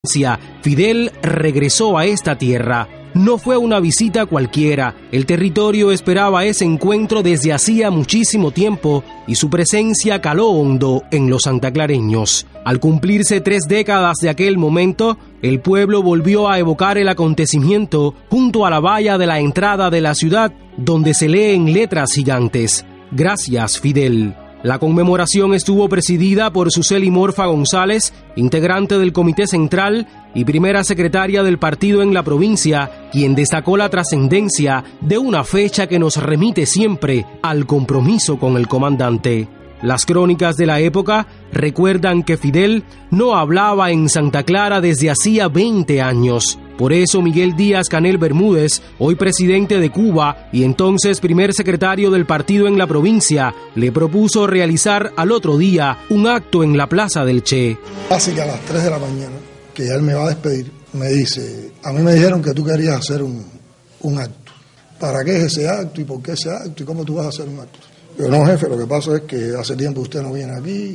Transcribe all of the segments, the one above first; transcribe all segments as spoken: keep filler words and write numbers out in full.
provincia, Fidel regresó a esta tierra. No fue una visita cualquiera, el territorio esperaba ese encuentro desde hacía muchísimo tiempo y su presencia caló hondo en los santaclareños. Al cumplirse tres décadas de aquel momento, el pueblo volvió a evocar el acontecimiento junto a la valla de la entrada de la ciudad, donde se lee en letras gigantes: "Gracias, Fidel". La conmemoración estuvo presidida por Suseli Morfa González, integrante del Comité Central y primera secretaria del partido en la provincia, quien destacó la trascendencia de una fecha que nos remite siempre al compromiso con el comandante. Las crónicas de la época recuerdan que Fidel no hablaba en Santa Clara desde hacía veinte años. Por eso Miguel Díaz-Canel Bermúdez, hoy presidente de Cuba y entonces primer secretario del partido en la provincia, le propuso realizar al otro día un acto en la Plaza del Che. Así que a las tres de la mañana, que ya él me va a despedir, me dice: a mí me dijeron que tú querías hacer un, un acto. ¿Para qué es ese acto y por qué ese acto y cómo tú vas a hacer un acto? Yo: no, jefe, lo que pasa es que hace tiempo usted no viene aquí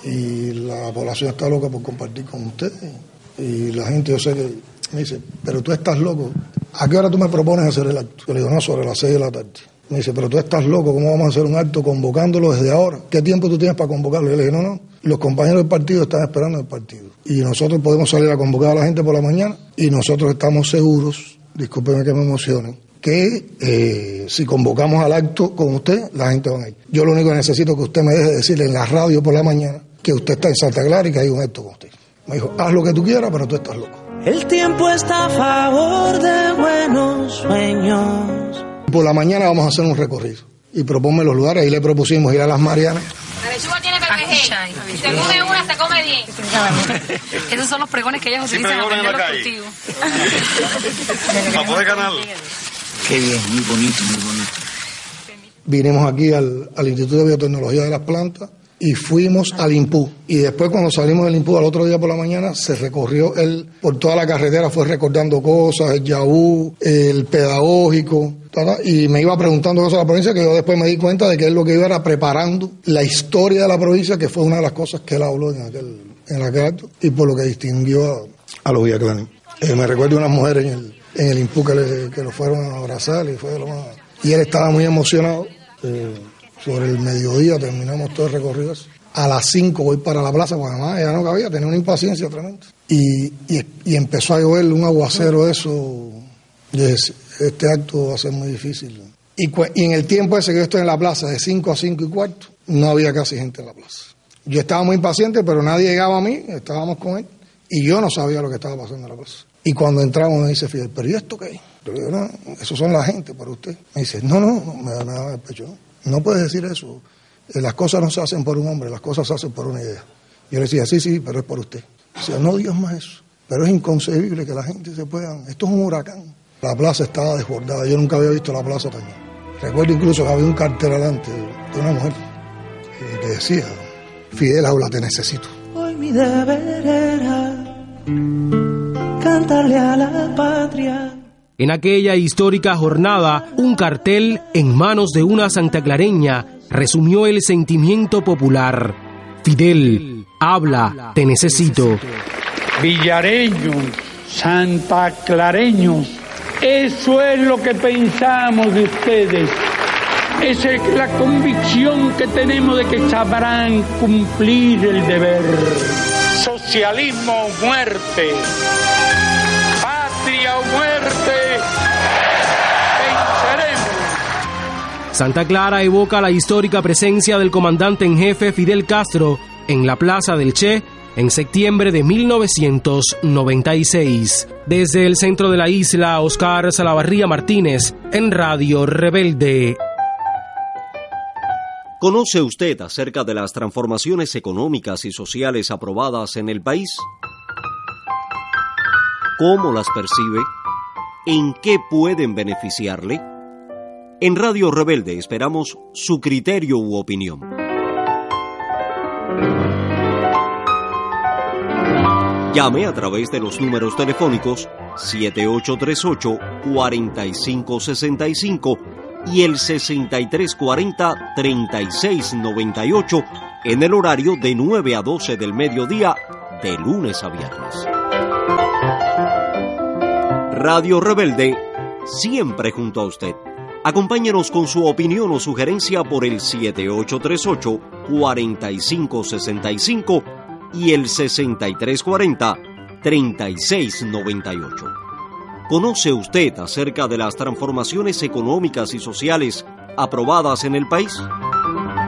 y la población está loca por compartir con usted y la gente, yo sé que... Me dice: pero tú estás loco, ¿a qué hora tú me propones hacer el acto? Yo le digo: no, sobre las seis de la tarde. Me dice: pero tú estás loco, ¿cómo vamos a hacer un acto convocándolo desde ahora? ¿Qué tiempo tú tienes para convocarlo? Yo le dije: no, no, los compañeros del partido están esperando el partido y nosotros podemos salir a convocar a la gente por la mañana y nosotros estamos seguros, discúlpeme que me emocione, que eh, si convocamos al acto con usted, la gente va a ir. Yo lo único que necesito es que usted me deje decirle en la radio por la mañana que usted está en Santa Clara y que hay un acto con usted. Me dijo: haz lo que tú quieras, pero tú estás loco. El tiempo está a favor de buenos sueños. Por la mañana vamos a hacer un recorrido y proponme los lugares. Ahí le propusimos ir a Las Marianas. La lechuga tiene P P G. Si se come una, se come diez. Esos son los pregones que ellas utilizan para vender los cultivos. Para poder ganar. Qué bien, muy bonito, muy bonito. Vinimos aquí al, al Instituto de Biotecnología de las Plantas y fuimos al INPU. Y después, cuando salimos del INPU al otro día por la mañana, se recorrió él por toda la carretera, fue recordando cosas, el yabú, el pedagógico, y me iba preguntando cosas de la provincia, que yo después me di cuenta de que él lo que iba era preparando la historia de la provincia, que fue una de las cosas que él habló en aquel, en aquel acto, y por lo que distinguió a, a los villaclanes. Eh, me recuerdo unas mujeres en el, en el INPU que, le, que lo fueron a abrazar, y fue lo más... Y él estaba muy emocionado. Eh, sobre el mediodía terminamos todo el recorrido. A las cinco voy para la plaza, porque además ya no cabía, tenía una impaciencia tremenda. Y, y, y empezó a llover un aguacero de eso. Y dije: este acto va a ser muy difícil. Y, y en el tiempo ese que yo estoy en la plaza, de cinco a cinco y cuarto, no había casi gente en la plaza. Yo estaba muy impaciente, pero nadie llegaba a mí, estábamos con él, y yo no sabía lo que estaba pasando en la plaza. Y cuando entramos me dice Fidel: ¿pero y esto qué es? Yo le digo: no, eso son la gente para usted. Me dice: no, no, no, me da, me da el pecho. No, no puedes decir eso. Las cosas no se hacen por un hombre, las cosas se hacen por una idea. Yo le decía: sí, sí, pero es por usted. Decía: no digas más eso. Pero es inconcebible que la gente se pueda... Esto es un huracán. La plaza estaba desbordada. Yo nunca había visto la plaza tan llena. Recuerdo incluso que había un cartel adelante de una mujer que decía: Fidel, habla, te necesito. Hoy mi deber era cantarle a la patria. En aquella histórica jornada, un cartel en manos de una santaclareña resumió el sentimiento popular: Fidel, habla, te necesito. Villareños, santaclareños, eso es lo que pensamos de ustedes. Esa es la convicción que tenemos de que sabrán cumplir el deber. Socialismo o muerte, patria o muerte, venceremos. Santa Clara evoca la histórica presencia del comandante en jefe Fidel Castro en la Plaza del Che en septiembre de mil novecientos noventa y seis. Desde el centro de la isla, Oscar Salavarría Martínez, en Radio Rebelde. ¿Conoce usted acerca de las transformaciones económicas y sociales aprobadas en el país? ¿Cómo las percibe? ¿En qué pueden beneficiarle? En Radio Rebelde esperamos su criterio u opinión. Llame a través de los números telefónicos siete ocho tres ocho, cuatro cinco seis cinco y el sesenta y tres cuarenta, treinta y seis noventa y ocho en el horario de nueve a doce del mediodía de lunes a viernes. Radio Rebelde, siempre junto a usted. Acompáñenos con su opinión o sugerencia por el siete ocho tres ocho, cuatro cinco seis cinco y el sesenta y tres cuarenta, treinta y seis noventa y ocho. ¿Conoce usted acerca de las transformaciones económicas y sociales aprobadas en el país?